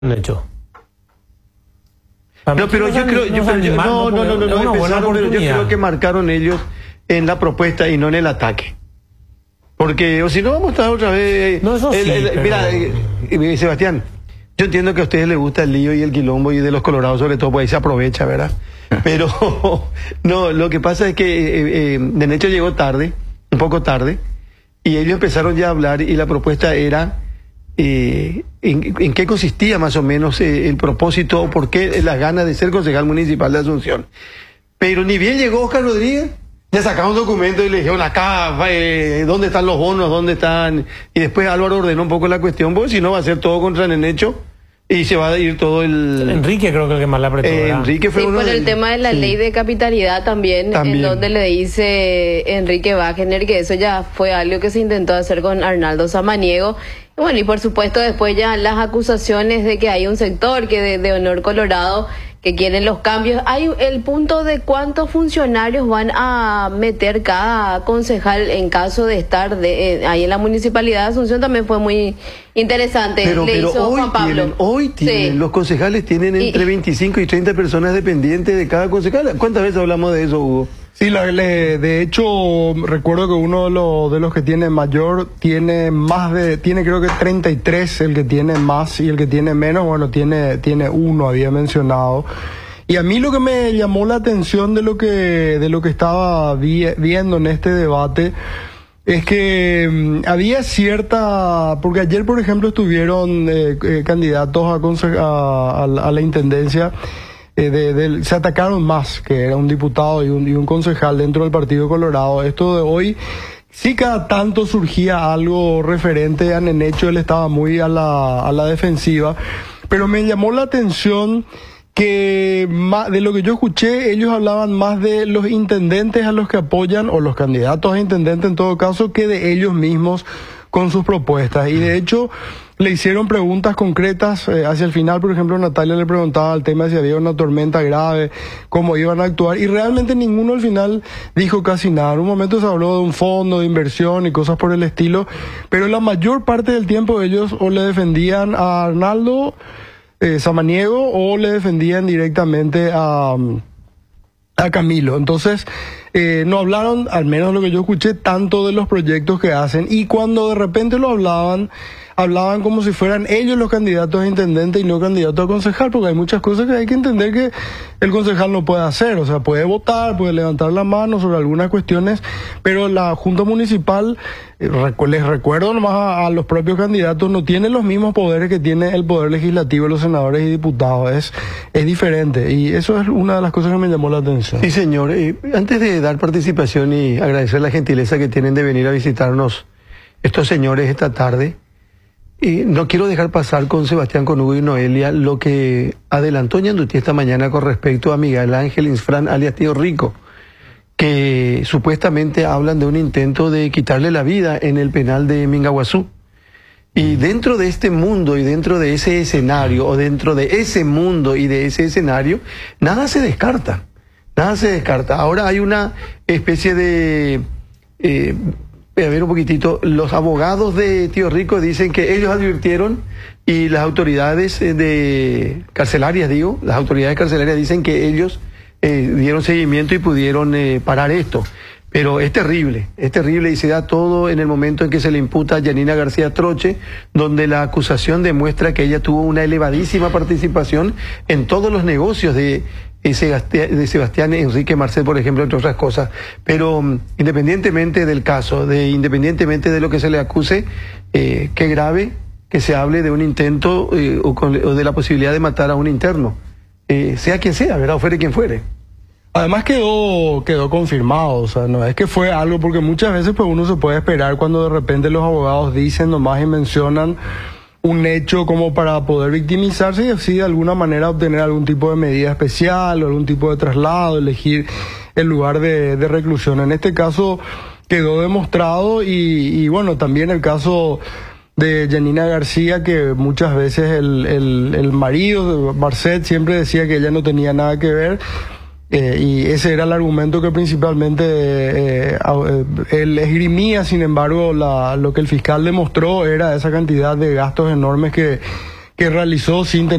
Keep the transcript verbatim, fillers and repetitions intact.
un hecho. No, pero yo creo, yo, pero yo, no, no, no, no, no, empezaron, pero yo creo que marcaron ellos en la propuesta y no en el ataque. Porque, o si no, vamos a estar otra vez. No, eso el, sí, el, pero... Mira, eh, Sebastián, yo entiendo que a ustedes les gusta el lío y el quilombo y de los colorados, sobre todo, pues ahí se aprovecha, ¿verdad? Pero, no, lo que pasa es que eh, eh, Denecho llegó tarde, un poco tarde, y ellos empezaron ya a hablar y la propuesta era. Eh, en, en qué consistía más o menos eh, el propósito o por qué las ganas de ser concejal municipal de Asunción. Pero ni bien llegó Oscar Rodríguez, ya sacaron un documento y le dijeron acá, eh, ¿dónde están los bonos? ¿Dónde están? Y después Álvaro ordenó un poco la cuestión, porque si no va a ser todo contra Nenecho y se va a ir todo el... Enrique creo que el que más la apretó. Eh, Enrique fue sí, uno por de... el tema de la sí. ley de capitalidad también, también, en donde le dice Enrique Wagner que eso ya fue algo que se intentó hacer con Arnaldo Samaniego. Bueno, y por supuesto después ya las acusaciones de que hay un sector que de, de Honor Colorado que quieren los cambios. Hay el punto de cuántos funcionarios van a meter cada concejal en caso de estar de, eh, ahí en la Municipalidad de Asunción, también fue muy interesante. Pero, Le pero hizo hoy Juan Pablo. Tienen, hoy tienen, sí. Los concejales tienen entre y, veinticinco y treinta personas dependientes de cada concejal. ¿Cuántas veces hablamos de eso, Hugo? Sí, la, le, de hecho, recuerdo que uno de los, de los que tiene mayor tiene más de, tiene creo que treinta y tres, el que tiene más, y el que tiene menos, bueno, tiene, tiene uno, había mencionado. Y a mí lo que me llamó la atención de lo que, de lo que estaba vi, viendo en este debate es que um, había cierta, porque ayer por ejemplo estuvieron eh, eh, candidatos a, conse- a, a, a la intendencia. Eh, de, de, se atacaron más, que era un diputado y un, y un concejal dentro del Partido Colorado. Esto de hoy, sí cada tanto surgía algo referente a Nenecho, él estaba muy a la, a la defensiva, pero me llamó la atención que más, de lo que yo escuché, ellos hablaban más de los intendentes a los que apoyan, o los candidatos a intendente en todo caso, que de ellos mismos con sus propuestas. Y de hecho le hicieron preguntas concretas eh, hacia el final. Por ejemplo, Natalia le preguntaba al tema de si había una tormenta grave, cómo iban a actuar, y realmente ninguno al final dijo casi nada. En un momento se habló de un fondo de inversión y cosas por el estilo, pero la mayor parte del tiempo ellos o le defendían a Arnaldo eh, Samaniego o le defendían directamente a, a Camilo. Entonces eh, no hablaron, al menos lo que yo escuché, tanto de los proyectos que hacen, y cuando de repente lo hablaban, hablaban como si fueran ellos los candidatos a intendente y no candidatos a concejal, porque hay muchas cosas que hay que entender que el concejal no puede hacer. O sea, puede votar, puede levantar la mano sobre algunas cuestiones, pero la Junta Municipal, eh, recu- les recuerdo nomás a, a los propios candidatos, no tiene los mismos poderes que tiene el Poder Legislativo, los senadores y diputados. Es, es diferente, y eso es una de las cosas que me llamó la atención. Sí, señor. Eh, antes de dar participación y agradecer la gentileza que tienen de venir a visitarnos estos señores esta tarde, y no quiero dejar pasar con Sebastián, con Hugo y Noelia lo que adelantó Ñandutí esta mañana con respecto a Miguel Ángel Insfrán, alias Tío Rico, que supuestamente hablan de un intento de quitarle la vida en el penal de Mingaguazú. Y dentro de este mundo y dentro de ese escenario, o dentro de ese mundo y de ese escenario, nada se descarta, nada se descarta. Ahora hay una especie de... Eh, a ver un poquitito, los abogados de Tío Rico dicen que ellos advirtieron, y las autoridades de carcelarias, digo, las autoridades carcelarias dicen que ellos eh, dieron seguimiento y pudieron eh, parar esto. Pero es terrible, es terrible, y se da todo en el momento en que se le imputa a Yanina García Troche, donde la acusación demuestra que ella tuvo una elevadísima participación en todos los negocios de de Sebastián Enrique Marcel, por ejemplo, entre otras cosas. Pero um, independientemente del caso, de independientemente de lo que se le acuse, eh, qué grave que se hable de un intento eh, o, con, o de la posibilidad de matar a un interno, eh, sea quien sea, ¿verdad? O fuere quien fuere. Además quedó quedó confirmado, o sea, no es que fue algo, porque muchas veces pues uno se puede esperar cuando de repente los abogados dicen nomás y mencionan un hecho como para poder victimizarse y así de alguna manera obtener algún tipo de medida especial o algún tipo de traslado, elegir el lugar de, de reclusión. En este caso quedó demostrado, y, y bueno, también el caso de Yanina García, que muchas veces el, el, el marido, Marcet, siempre decía que ella no tenía nada que ver. Eh, y ese era el argumento que principalmente eh, eh, él esgrimía. Sin embargo, la, lo que el fiscal demostró era esa cantidad de gastos enormes que, que realizó sin tener